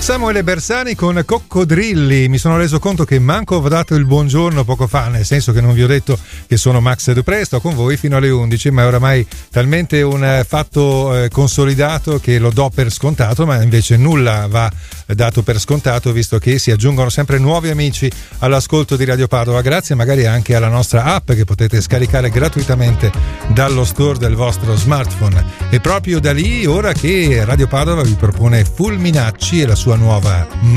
Samuele Bersani con Coccodrilli. Mi sono reso conto che manco ho dato il buongiorno poco fa, nel senso che non vi ho detto che sono Max Dupré, sto con voi fino alle 11, ma è oramai talmente un fatto consolidato che lo do per scontato, ma invece nulla va dato per scontato, visto che si aggiungono sempre nuovi amici all'ascolto di Radio Padova, grazie magari anche alla nostra app che potete scaricare gratuitamente dallo store del vostro smartphone. E proprio da lì, ora che Radio Padova vi propone Fulminacci e la sua nuova